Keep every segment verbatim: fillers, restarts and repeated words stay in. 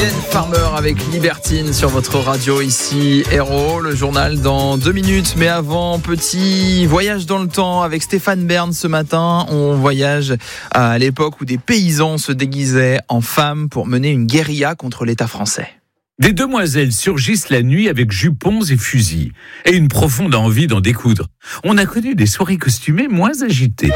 Mylène Farmer avec Libertine sur votre radio ici Héros, le journal dans deux minutes. Mais avant, petit voyage dans le temps avec Stéphane Bern ce matin. On voyage à l'époque où des paysans se déguisaient en femmes pour mener une guérilla contre l'État français. Des demoiselles surgissent la nuit avec jupons et fusils et une profonde envie d'en découdre. On a connu des soirées costumées moins agitées.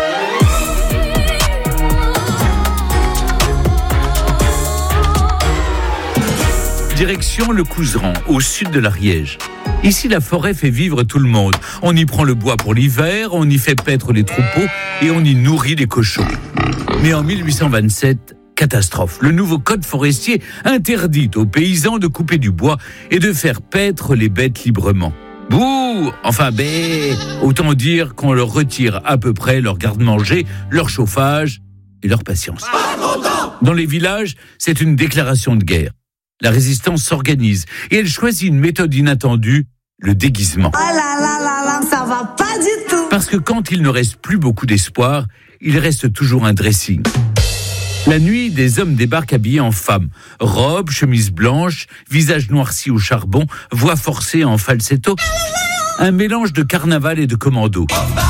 Direction le Couserans, au sud de l'Ariège. Ici, la forêt fait vivre tout le monde. On y prend le bois pour l'hiver, on y fait paître les troupeaux et on y nourrit les cochons. Mais en mille huit cent vingt-sept, catastrophe. Le nouveau code forestier interdit aux paysans de couper du bois et de faire paître les bêtes librement. Bouh! Enfin, bé! Autant dire qu'on leur retire à peu près leur garde-manger, leur chauffage et leur patience. Dans les villages, c'est une déclaration de guerre. La résistance s'organise et elle choisit une méthode inattendue, le déguisement. Oh là là là là, ça va pas du tout. Parce que quand il ne reste plus beaucoup d'espoir, il reste toujours un dressing. La nuit, des hommes débarquent habillés en femmes. Robes, chemises blanches, visage noirci au charbon, voix forcée en falsetto. Un mélange de carnaval et de commando.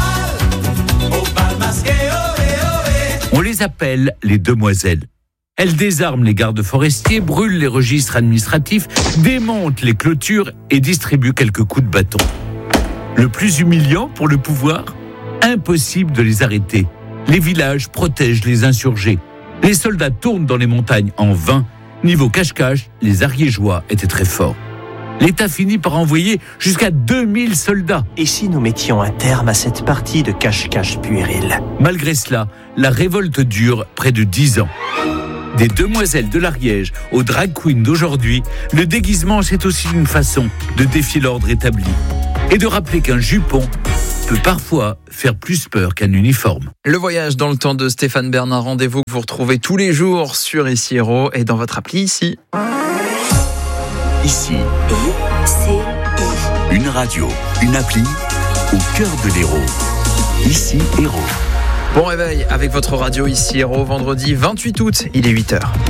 On les appelle les demoiselles. Elles désarment les gardes forestiers, brûlent les registres administratifs, démontent les clôtures et distribuent quelques coups de bâton. Le plus humiliant pour le pouvoir, impossible de les arrêter. Les villages protègent les insurgés. Les soldats tournent dans les montagnes en vain. Niveau cache-cache, les Ariégeois étaient très forts. L'État finit par envoyer jusqu'à deux mille soldats. Et si nous mettions un terme à cette partie de cache-cache puéril ? Malgré cela, la révolte dure près de dix ans. Des demoiselles de l'Ariège aux drag queens d'aujourd'hui, le déguisement, c'est aussi une façon de défier l'ordre établi et de rappeler qu'un jupon peut parfois faire plus peur qu'un uniforme. Le voyage dans le temps de Stéphane Bern, un rendez-vous que vous retrouvez tous les jours sur Ici Héros et dans votre appli ici. Ici, I C I. une radio, une appli au cœur de l'Hérault. Ici Héros. Bon réveil avec votre radio Ici Héros, vendredi vingt-huit août, il est huit heures.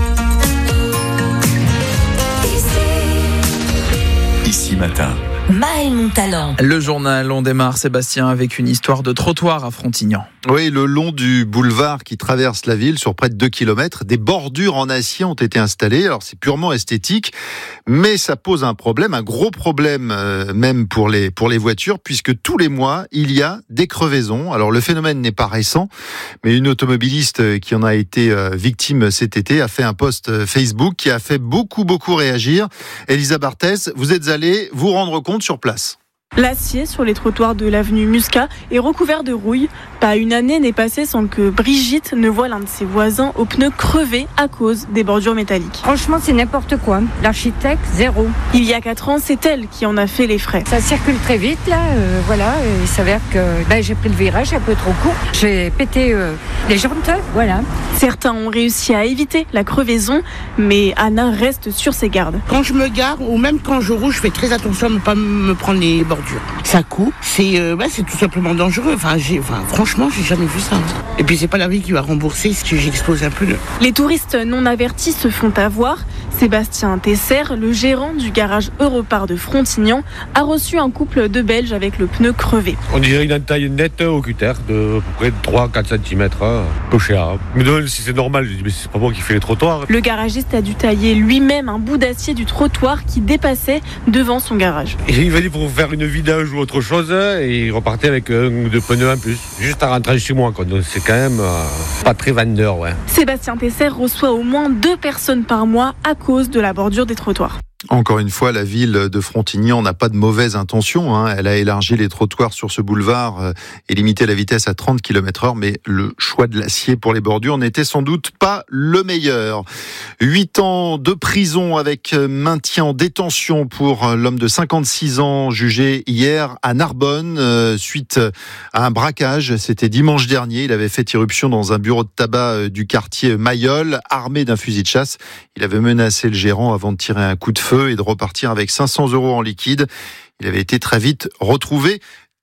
Ici matin. Maël Montalent. Le journal, on démarre Sébastien avec une histoire de trottoir à Frontignan. Oui, le long du boulevard qui traverse la ville sur près de deux kilomètres, des bordures en acier ont été installées. Alors c'est purement esthétique, mais ça pose un problème, un gros problème euh, même pour les, pour les voitures, puisque tous les mois, il y a des crevaisons. Alors le phénomène n'est pas récent, mais une automobiliste qui en a été euh, victime cet été a fait un post Facebook qui a fait beaucoup, beaucoup réagir. Elisa Barthès, vous êtes allée vous rendre compte sur place. L'acier sur les trottoirs de l'avenue Muscat est recouvert de rouille. Pas une année n'est passée sans que Brigitte ne voie l'un de ses voisins aux pneus crevés à cause des bordures métalliques. Franchement, c'est n'importe quoi. L'architecte, zéro. Il y a quatre ans, c'est elle qui en a fait les frais. Ça circule très vite, là. Euh, voilà. Il s'avère que ben, j'ai pris le virage un peu trop court. J'ai pété euh, les jantes, voilà. Certains ont réussi à éviter la crevaison, mais Anna reste sur ses gardes. Quand je me gare, ou même quand je roule, je fais très attention à ne pas me prendre les bordures. Ça coupe, c'est, euh, bah, c'est tout simplement dangereux. Enfin, j'ai, enfin, franchement, j'ai jamais vu ça. Et puis, c'est pas la vie qui va rembourser si j'explose un peu. Le... Les touristes non avertis se font avoir. Sébastien Tesser, le gérant du garage Europar de Frontignan, a reçu un couple de Belges avec le pneu crevé. On dirait une entaille nette au cutter de à peu près trois à quatre centimètres. Hein. Peu cher. Je me demande si c'est normal. Je dis, mais c'est pas moi qui fais les trottoirs. Le garagiste a dû tailler lui-même un bout d'acier du trottoir qui dépassait devant son garage. Et il va dire pour faire une vidange ou autre chose et il repartait avec un ou deux pneus en plus. Juste à rentrer chez moi. Quoi. Donc c'est quand même euh, pas très vendeur. Ouais. Sébastien Tesser reçoit au moins deux personnes par mois à cause de la bordure des trottoirs. Encore une fois, la ville de Frontignan n'a pas de mauvaises intentions. Hein. Elle a élargi les trottoirs sur ce boulevard euh, et limité la vitesse à trente kilomètres heure, mais le choix de l'acier pour les bordures n'était sans doute pas le meilleur. Huit ans de prison avec maintien en détention pour l'homme de cinquante-six ans jugé hier à Narbonne euh, suite à un braquage. C'était dimanche dernier. Il avait fait irruption dans un bureau de tabac du quartier Mayol, armé d'un fusil de chasse. Il avait menacé le gérant avant de tirer un coup de feu et de repartir avec cinq cents euros en liquide. Il avait été très vite retrouvé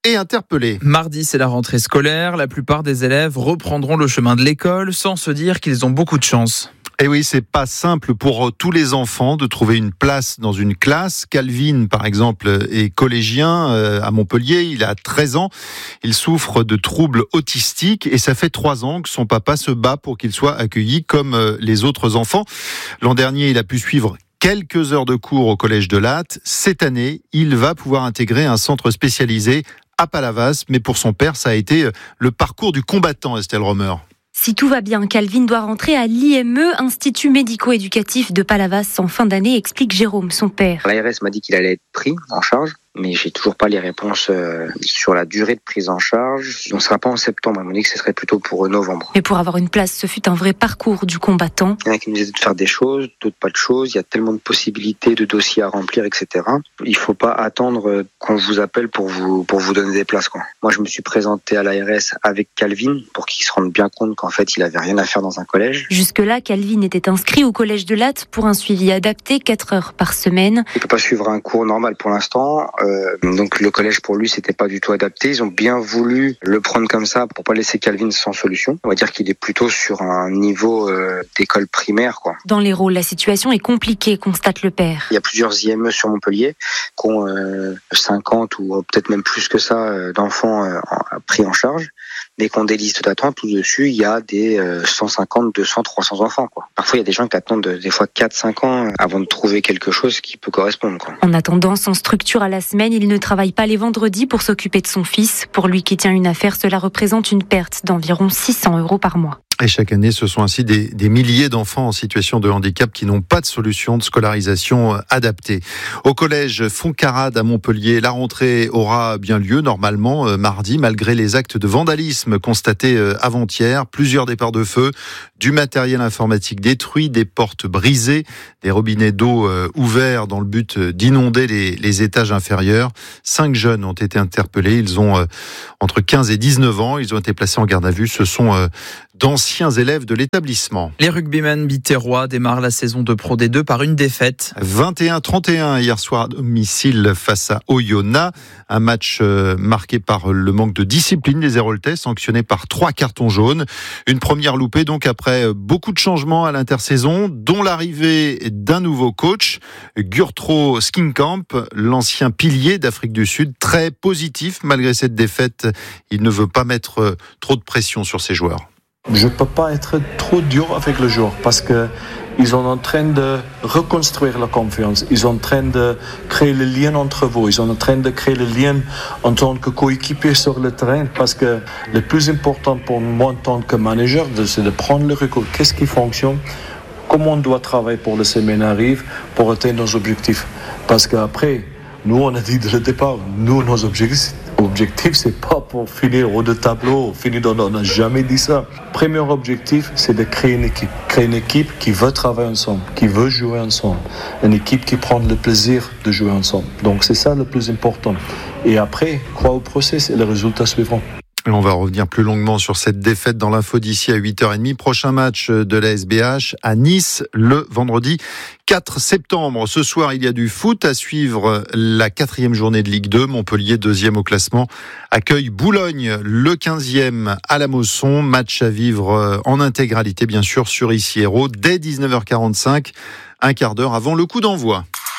et interpellés. Mardi, c'est la rentrée scolaire. La plupart des élèves reprendront le chemin de l'école sans se dire qu'ils ont beaucoup de chance. Et oui, c'est pas simple pour tous les enfants de trouver une place dans une classe. Calvin, par exemple, est collégien à Montpellier. Il a treize ans. Il souffre de troubles autistiques et ça fait trois ans que son papa se bat pour qu'il soit accueilli comme les autres enfants. L'an dernier, il a pu suivre quelques heures de cours au collège de Latte. Cette année, il va pouvoir intégrer un centre spécialisé à Palavas. Mais pour son père, ça a été le parcours du combattant, Estelle Romer. Si tout va bien, Calvin doit rentrer à l'I M E, Institut médico-éducatif de Palavas, en fin d'année, explique Jérôme, son père. L'A R S m'a dit qu'il allait être pris en charge, mais j'ai toujours pas les réponses euh, sur la durée de prise en charge. On ne sera pas en septembre, on m'a dit que ce serait plutôt pour novembre. Mais pour avoir une place, ce fut un vrai parcours du combattant. Il y en a qui nous disaient de faire des choses, d'autres pas de choses. Il y a tellement de possibilités, de dossiers à remplir, et cetera. Il faut pas attendre qu'on vous appelle pour vous pour vous donner des places, quoi. Moi, je me suis présenté à l'A R S avec Calvin pour qu'il se rende bien compte qu'en fait, il avait rien à faire dans un collège. Jusque-là, Calvin était inscrit au collège de Latte pour un suivi adapté, quatre heures par semaine. Il peut pas suivre un cours normal pour l'instant. Euh, donc le collège pour lui c'était pas du tout adapté. Ils ont bien voulu le prendre comme ça pour pas laisser Calvin sans solution. On va dire qu'il est plutôt sur un niveau euh, d'école primaire, quoi. Dans l'Hérault, la situation est compliquée, constate le père. Il y a plusieurs I M E sur Montpellier qui ont euh, cinquante ou peut-être même plus que ça euh, d'enfants euh, pris en charge, mais qui ont des listes d'attente où dessus il y a des euh, cent cinquante, deux cents, trois cents enfants, quoi. Parfois il y a des gens qui attendent des fois quatre cinq ans avant de trouver quelque chose qui peut correspondre, quoi. En attendant, sans structure à la semaine, il ne travaille pas les vendredis pour s'occuper de son fils. Pour lui qui tient une affaire, cela représente une perte d'environ six cents euros par mois. Et chaque année, ce sont ainsi des, des milliers d'enfants en situation de handicap qui n'ont pas de solution de scolarisation adaptée. Au collège Foncarade à Montpellier, la rentrée aura bien lieu normalement euh, mardi, malgré les actes de vandalisme constatés euh, avant-hier. Plusieurs départs de feu, du matériel informatique détruit, des portes brisées, des robinets d'eau euh, ouverts dans le but d'inonder les, les étages inférieurs. Cinq jeunes ont été interpellés. Ils ont euh, entre quinze et dix-neuf ans. Ils ont été placés en garde à vue. Ce sont euh, d'anciens élèves de l'établissement. Les rugbymen biterrois démarrent la saison de Pro D deux par une défaite. vingt et un à trente et un hier soir à domicile face à Oyonnax. Un match marqué par le manque de discipline des Héroltais, sanctionné par trois cartons jaunes. Une première loupée donc après beaucoup de changements à l'intersaison, dont l'arrivée d'un nouveau coach, Gurtro Skinkamp, l'ancien pilier d'Afrique du Sud, très positif malgré cette défaite. Il ne veut pas mettre trop de pression sur ses joueurs. Je ne peux pas être trop dur avec les joueurs parce que ils sont en train de reconstruire la confiance. Ils sont en train de créer le lien entre vous. Ils sont en train de créer le lien en tant que coéquipier sur le terrain. Parce que le plus important pour moi en tant que manager, c'est de prendre le recul. Qu'est-ce qui fonctionne? Comment on doit travailler pour la semaine arrive pour atteindre nos objectifs? Parce qu'après, nous, on a dit dès le départ, nous, nos objectifs, objectif, c'est pas pour finir au haut de tableau, finir dans, on n'a jamais dit ça. Premier objectif, c'est de créer une équipe. Créer une équipe qui veut travailler ensemble, qui veut jouer ensemble. Une équipe qui prend le plaisir de jouer ensemble. Donc c'est ça le plus important. Et après, croire au process et les résultats suivront. Et on va revenir plus longuement sur cette défaite dans l'info d'ici à huit heures trente. Prochain match de la S B H à Nice le vendredi quatre septembre. Ce soir, il y a du foot à suivre. La quatrième journée de Ligue deux. Montpellier, deuxième au classement, accueille Boulogne, le quinzième à la Mosson. Match à vivre en intégralité, bien sûr, sur Ici Hérault, dès dix-neuf heures quarante-cinq, un quart d'heure avant le coup d'envoi.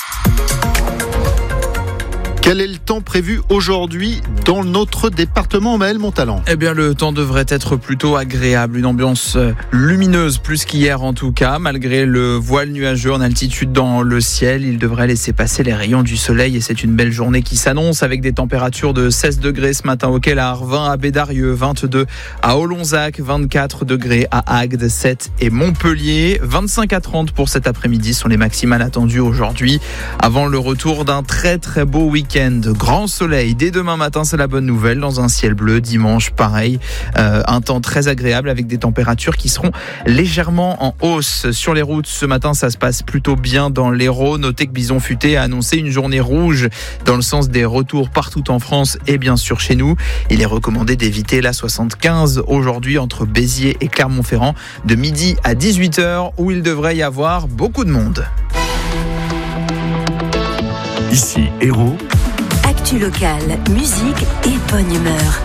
Quel est le temps prévu aujourd'hui dans notre département, Maël Montalan? Eh bien, le temps devrait être plutôt agréable. Une ambiance lumineuse, plus qu'hier en tout cas. Malgré le voile nuageux en altitude dans le ciel, il devrait laisser passer les rayons du soleil. Et c'est une belle journée qui s'annonce avec des températures de seize degrés ce matin au Kellar, vingt à Bédarieux, vingt-deux à Olonzac, vingt-quatre degrés à Agde, sept et Montpellier. vingt-cinq à trente pour cet après-midi sont les maximales attendues aujourd'hui. Avant le retour d'un très très beau week-end. Grand soleil dès demain matin, c'est la bonne nouvelle, dans un ciel bleu. Dimanche, pareil, euh, un temps très agréable avec des températures qui seront légèrement en hausse. Sur les routes, ce matin, ça se passe plutôt bien dans l'Hérault. Notez que Bison Futé a annoncé une journée rouge dans le sens des retours partout en France et bien sûr chez nous. Il est recommandé d'éviter la soixante-quinze aujourd'hui entre Béziers et Clermont-Ferrand de midi à dix-huit heures où il devrait y avoir beaucoup de monde. Ici Hérault. Actu locale, musique et bonne humeur.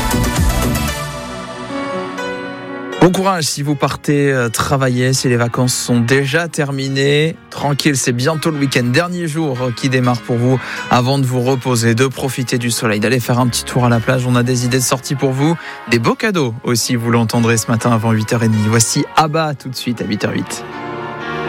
Bon courage si vous partez travailler, si les vacances sont déjà terminées. Tranquille, c'est bientôt le week-end. Dernier jour qui démarre pour vous avant de vous reposer, de profiter du soleil, d'aller faire un petit tour à la plage. On a des idées de sortie pour vous, des beaux cadeaux aussi, vous l'entendrez ce matin avant huit heures trente. Voici Abba tout de suite à huit heures zéro huit.